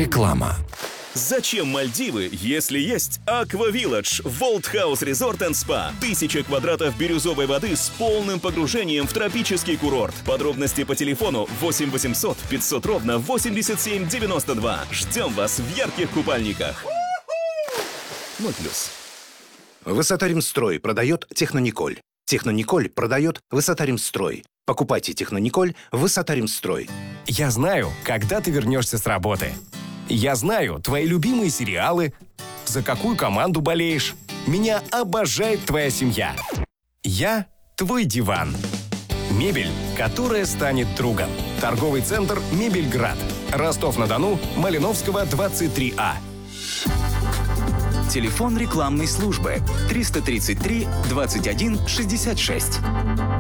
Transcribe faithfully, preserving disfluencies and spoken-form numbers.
Реклама. Зачем Мальдивы, если есть Aqua Village, World House Resort and Spa? Тысяча квадратов бирюзовой воды с полным погружением в тропический курорт. Подробности по телефону восемь восемьсот пятьсот ровно восемьдесят семь девяносто два. Ждем вас в ярких купальниках. ноль плюс. Высота-Ремстрой продает Технониколь. Технониколь продает Высота-Ремстрой. Покупайте Технониколь в Высота-Ремстрой. Я знаю, когда ты вернешься с работы. Я знаю твои любимые сериалы, за какую команду болеешь. Меня обожает твоя семья. Я твой диван. Мебель, которая станет другом. Торговый центр «Мебельград». Ростов-на-Дону, Малиновского, двадцать три А. Телефон рекламной службы триста тридцать три двадцать один шестьдесят шесть.